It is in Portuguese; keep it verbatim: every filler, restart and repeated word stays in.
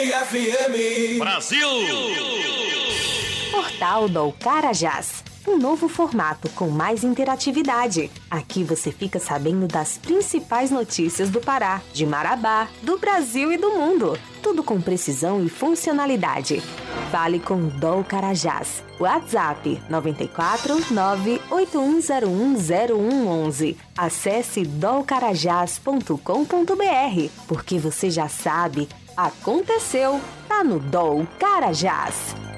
F M Brasil! Portal do Carajás. Um novo formato com mais interatividade. Aqui você fica sabendo das principais notícias do Pará, de Marabá, do Brasil e do mundo. Tudo com precisão e funcionalidade. Fale com o Dol Carajás. WhatsApp nove quatro nove oito um zero um zero um um um. Acesse dol carajás ponto com ponto b r, porque você já sabe, aconteceu, tá no Dol Carajás.